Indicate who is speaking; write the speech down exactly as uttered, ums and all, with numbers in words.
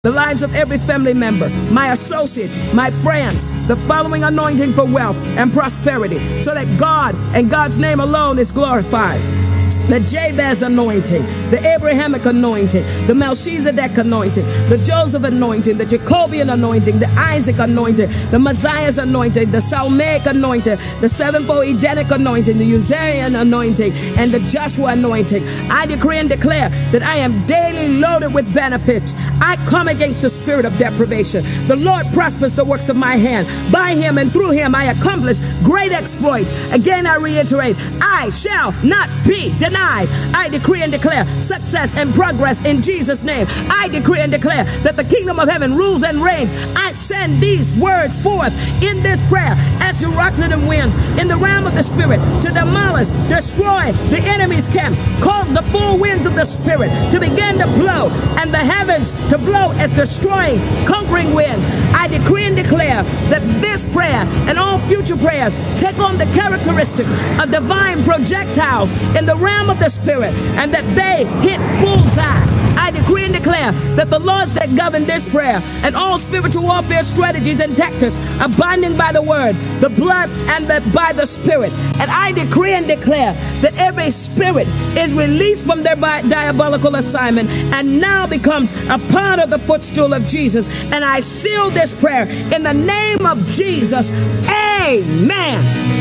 Speaker 1: the lives of every family member, my associates, my friends, the following anointing for wealth and prosperity, so that God and God's name alone is glorified. The Jabez anointing, the Abrahamic anointing, the Melchizedek anointing, the Joseph anointing, the Jacobian anointing, the Isaac anointing, the Messiah's anointing, the Salmaic anointing, the sevenfold Edenic anointing, the Uzziah anointing, and the Joshua anointing. I decree and declare that I am daily loaded with benefits. I come against the spirit of deprivation. The Lord prospers the works of my hand. By him and through him I accomplish great exploits. Again I reiterate, I shall not be denied. I decree and declare success and progress in Jesus' name. I decree and declare that the kingdom of heaven rules and reigns. I send these words forth in this prayer as you rock to the winds in the realm of the spirit to demolish, destroy the enemy's camp. Cause the full winds of the spirit to begin to blow and the heavens to blow as destroying, conquering winds. I decree and declare that this prayer and all future prayers take on the characteristics of divine projectiles in the realm of the spirit, and that they hit bullseye. I decree and declare that the laws that govern this prayer and all spiritual warfare strategies and tactics are binding by the word, the blood, and the, by the spirit. And I decree and declare that every spirit is released from their diabolical assignment and now becomes a part of the footstool of Jesus. And I seal this prayer in the name of Jesus. Amen.